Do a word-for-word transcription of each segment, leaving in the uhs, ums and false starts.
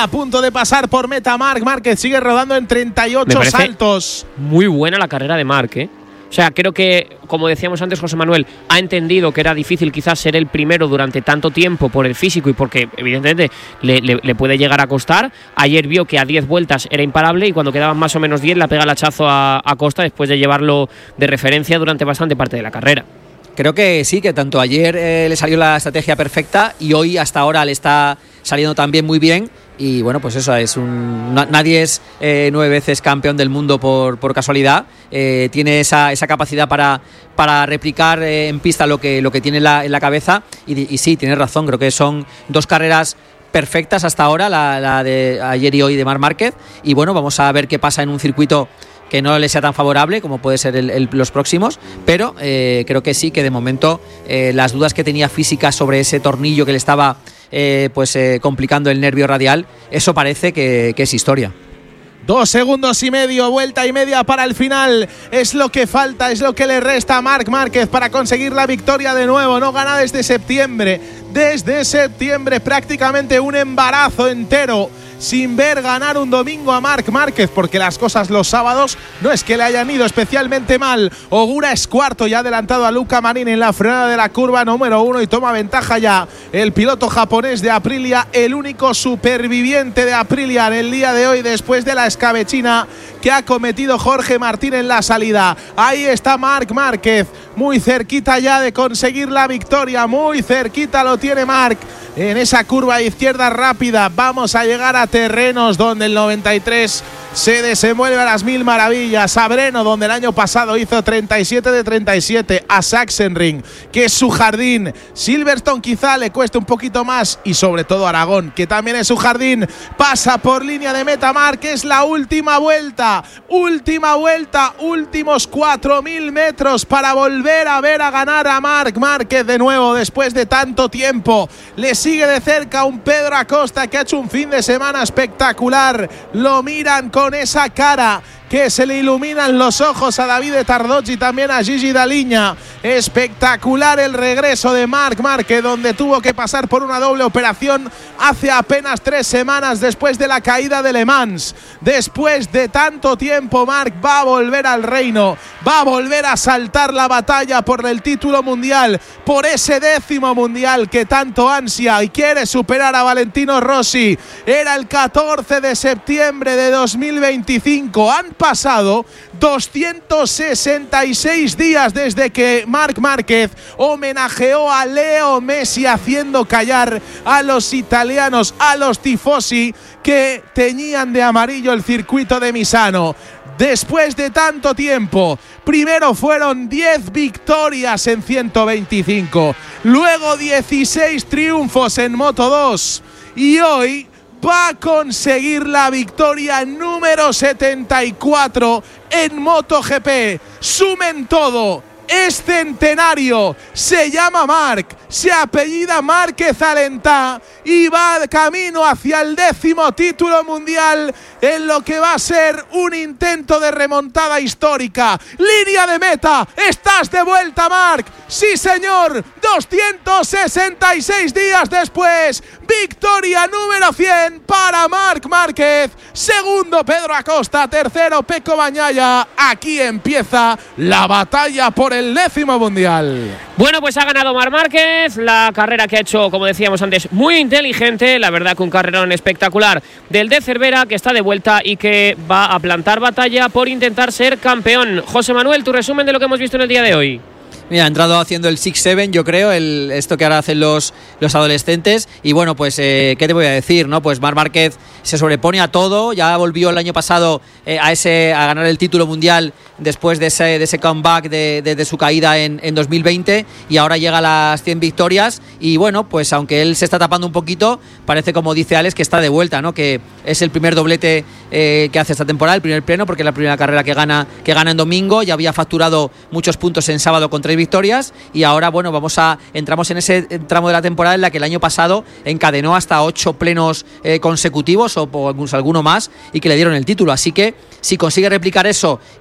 a punto de pasar por meta. Marc Márquez sigue rodando en treinta y ocho saltos. Muy buena la carrera de Marc, ¿eh? O sea, creo que, como decíamos antes, José Manuel ha entendido que era difícil quizás ser el primero durante tanto tiempo por el físico y porque evidentemente le, le, le puede llegar a costar. Ayer vio que a diez vueltas era imparable y cuando quedaban más o menos diez la pega el hachazo a, a Costa después de llevarlo de referencia durante bastante parte de la carrera. Creo que sí, que tanto ayer eh, le salió la estrategia perfecta y hoy hasta ahora le está saliendo también muy bien. Y bueno, pues eso es un. Nadie es eh, nueve veces campeón del mundo por, por casualidad. Eh, tiene esa, esa capacidad para, para replicar eh, en pista lo que, lo que tiene en la, en la cabeza. Y, y sí, tienes razón, creo que son dos carreras perfectas hasta ahora, la, la de ayer y hoy de Marc Márquez. Y bueno, vamos a ver qué pasa en un circuito que no le sea tan favorable como puede ser el, el, los próximos, pero eh, creo que sí, que de momento eh, las dudas que tenía físicas sobre ese tornillo que le estaba eh, pues eh, complicando el nervio radial, eso parece que, que es historia. Dos segundos y medio, vuelta y media para el final. Es lo que falta, es lo que le resta a Marc Márquez para conseguir la victoria de nuevo. No gana desde septiembre. Desde septiembre prácticamente un embarazo entero sin ver ganar un domingo a Marc Márquez, porque las cosas los sábados no es que le hayan ido especialmente mal. Ogura es cuarto, ya adelantado a Luca Marini en la frenada de la curva número uno y toma ventaja ya el piloto japonés de Aprilia, el único superviviente de Aprilia en el día de hoy después de la escabechina que ha cometido Jorge Martín en la salida. Ahí está Marc Márquez, muy cerquita ya de conseguir la victoria, muy cerquita lo tiene Marc en esa curva izquierda rápida. Vamos a llegar a terrenos donde el noventa y tres se desenvuelve a las mil maravillas. A Breno, donde el año pasado hizo treinta y siete de treinta y siete. A Sachsenring, que es su jardín. Silverstone quizá le cueste un poquito más. Y sobre todo Aragón, que también es su jardín. Pasa por línea de meta Marc, que es la última vuelta. Última vuelta, últimos cuatro mil metros para volver a ver a ganar a Marc Márquez de nuevo después de tanto tiempo. Le sigue de cerca un Pedro Acosta que ha hecho un fin de semana espectacular. Lo miran con esa cara que se le iluminan los ojos a Davide Tardozzi y también a Gigi Daliña. Espectacular el regreso de Marc Márquez, donde tuvo que pasar por una doble operación hace apenas tres semanas después de la caída de Le Mans. Después de tanto tiempo, Marc va a volver al reino, va a volver a saltar la batalla por el título mundial, por ese décimo mundial que tanto ansia y quiere superar a Valentino Rossi. Era el catorce de septiembre de dos mil veinticinco. Han pasado doscientos sesenta y seis días desde que Marc Márquez homenajeó a Leo Messi, haciendo callar a los italianos, a los tifosi que teñían de amarillo el circuito de Misano. Después de tanto tiempo, primero fueron diez victorias en ciento veinticinco, luego dieciséis triunfos en Moto dos y hoy va a conseguir la victoria número setenta y cuatro en MotoGP. Sumen todo, es centenario, se llama Marc, se apellida Márquez Alentá y va camino hacia el décimo título mundial en lo que va a ser un intento de remontada histórica. Línea de meta, estás de vuelta Marc, sí señor, doscientos sesenta y seis días después, victoria número cien para Marc Márquez, segundo Pedro Acosta, tercero Pecco Bagnaia. Aquí empieza la batalla por el décimo mundial. Bueno, pues ha ganado Marc Márquez, la carrera que ha hecho, como decíamos antes, muy inteligente, la verdad que un carrerón espectacular del de Cervera, que está de vuelta y que va a plantar batalla por intentar ser campeón. José Manuel, tu resumen de lo que hemos visto en el día de hoy. Mira, ha entrado haciendo el six seven, yo creo, el, esto que ahora hacen los, los adolescentes. Y bueno, pues, eh, ¿qué te voy a decir? ¿No? Pues Marc Márquez se sobrepone a todo. Ya volvió el año pasado eh, a ese a ganar el título mundial después de ese, de ese comeback de, de, de su caída en, en dos mil veinte. Y ahora llega a las cien victorias. Y bueno, pues aunque él se está tapando un poquito, parece, como dice Alex, que está de vuelta, ¿no? Que es el primer doblete eh, que hace esta temporada, el primer pleno, porque es la primera carrera que gana, que gana en domingo. Ya había facturado muchos puntos en sábado con tres victorias y ahora bueno vamos a entramos en ese tramo de la temporada en la que el año pasado encadenó hasta ocho plenos eh, consecutivos o, o alguno más y que le dieron el título, así que si consigue replicar eso y su físico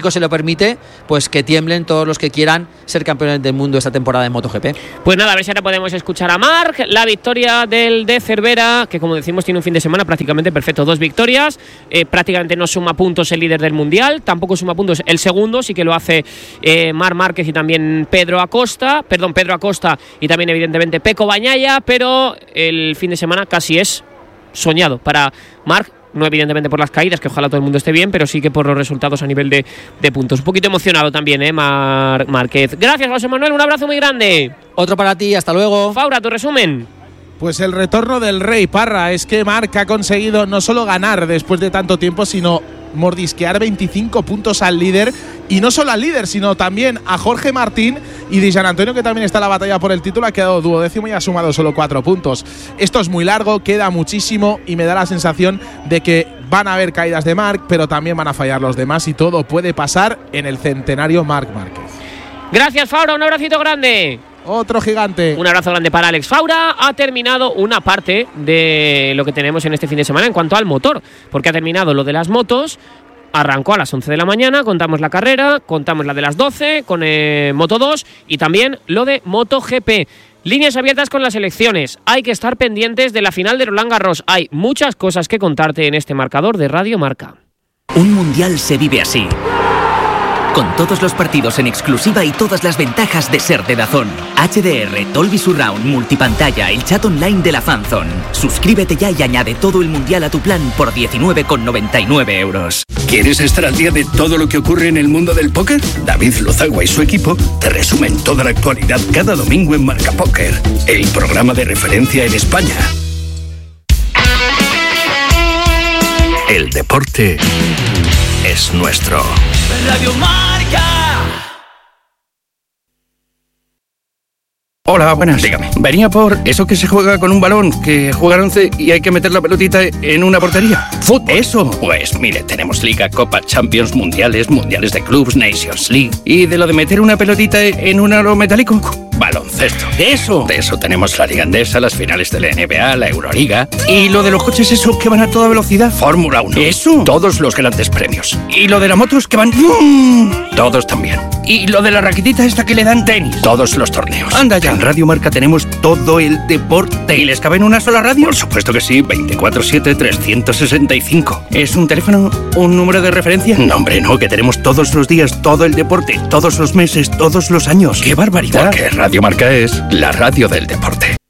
físico se lo permite, pues que tiemblen todos los que quieran ser campeones del mundo esta temporada en MotoGP. Pues nada, a ver si ahora podemos escuchar a Marc. La victoria del de Cervera, que como decimos tiene un fin de semana prácticamente perfecto, dos victorias, eh, prácticamente no suma puntos el líder del mundial, tampoco suma puntos el segundo, sí que lo hace eh, Marc Márquez y también Pedro Acosta, perdón, Pedro Acosta y también evidentemente Pecco Bagnaia, pero el fin de semana casi es soñado para Marc. No evidentemente por las caídas, que ojalá todo el mundo esté bien, pero sí que por los resultados a nivel de, de puntos. Un poquito emocionado también, ¿eh, Marc Márquez? Gracias, José Manuel, un abrazo muy grande. Otro para ti, hasta luego. Faura, tu resumen. Pues el retorno del Rey, Parra. Es que Marc ha conseguido no solo ganar después de tanto tiempo, sino mordisquear veinticinco puntos al líder. Y no solo al líder, sino también a Jorge Martín y Di Gianantonio, que también está en la batalla por el título. Ha quedado duodécimo y ha sumado solo cuatro puntos. Esto es muy largo, queda muchísimo y me da la sensación de que van a haber caídas de Marc, pero también van a fallar los demás y todo puede pasar en el centenario Marc Márquez. Gracias, Faura, un abracito grande. Otro gigante. Un abrazo grande para Alex Faura. Ha terminado una parte de lo que tenemos en este fin de semana en cuanto al motor, porque ha terminado lo de las motos. Arrancó a las once de la mañana, contamos la carrera, contamos la de las doce con eh, Moto dos y también lo de MotoGP. Líneas abiertas con las elecciones. Hay que estar pendientes de la final de Roland Garros. Hay muchas cosas que contarte en este marcador de Radio Marca. Un mundial se vive así. Con todos los partidos en exclusiva y todas las ventajas de ser de DAZN. H D R, Dolby Surround, multipantalla, el chat online de la Fanzone. Suscríbete ya y añade todo el mundial a tu plan por diecinueve con noventa y nueve euros. ¿Quieres estar al día de todo lo que ocurre en el mundo del póker? David Lozagua y su equipo te resumen toda la actualidad cada domingo en Marca Póker, el programa de referencia en España. El deporte es nuestro. Radio Marca. Hola, buenas. Dígame. Venía por eso que se juega con un balón, que juega once y hay que meter la pelotita en una portería. ¿Fútbol? Eso. Pues mire, tenemos Liga, Copa, Champions, Mundiales, Mundiales de Clubs, Nations League. ¿Y de lo de meter una pelotita en un aro metálico? Baloncesto. ¿De eso? De eso tenemos la Liga Endesa, las finales de la N B A, la Euroliga. ¿Y lo de los coches esos que van a toda velocidad? Fórmula uno. ¿Eso? Todos los grandes premios. ¿Y lo de las motos que van? Todos también. ¿Y lo de la raquetita esta que le dan tenis? Todos los torneos. Anda ya. En Radio Marca tenemos todo el deporte. ¿Y les cabe en una sola radio? Por supuesto que sí, veinticuatro siete, trescientos sesenta y cinco. ¿Es un teléfono? ¿Un número de referencia? No, hombre, no, que tenemos todos los días todo el deporte, todos los meses, todos los años. ¡Qué barbaridad! Porque Radio Marca es la radio del deporte.